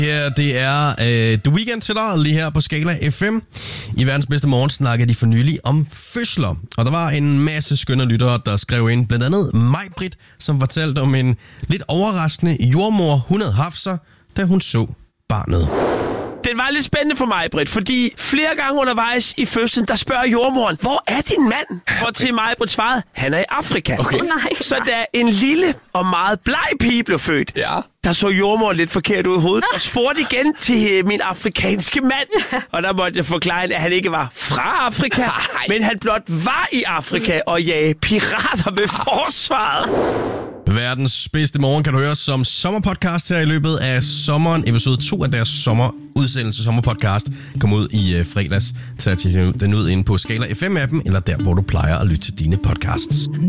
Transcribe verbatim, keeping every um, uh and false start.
Her, det er øh, The Weeknd til dig, lige her på Skala F M. I verdens bedste morgen snakkede de for nylig om fødsler. Og der var en masse skønne lyttere, der skrev ind. Blandt andet Maj-Brit, som fortalte om en lidt overraskende jordmor, hun havde haft sig, da hun så barnet. Den var lidt spændende for mig, Britt, fordi flere gange undervejs i fødslen, der spørger jordmoren, hvor er din mand? Hvor til mig, Britt svarede, han er i Afrika. Okay. Oh, nej, så da en lille og meget bleg pige blev født, ja. der så jordmoren lidt forkert ud i hovedet, og spurgte igen til min afrikanske mand. Og der måtte jeg forklare, at han ikke var fra Afrika, men han blot var i Afrika og jagede pirater ved forsvaret. Verdens bedste morgen kan du høre som sommerpodcast her i løbet af sommeren. Episode to af deres sommerudsendelse sommerpodcast kom ud i uh, fredags. Tag den ud inde på Skala F M-appen, eller der, hvor du plejer at lytte til dine podcasts.